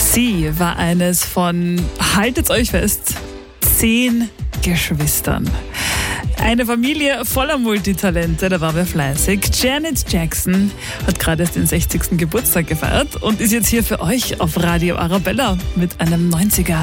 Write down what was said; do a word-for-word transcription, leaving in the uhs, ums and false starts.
Sie war eines von, haltet euch fest, zehn Geschwistern. Eine Familie voller Multitalente, da war wer fleißig. Janet Jackson hat gerade erst den sechzigsten Geburtstag gefeiert und ist jetzt hier für euch auf Radio Arabella mit einem neunziger.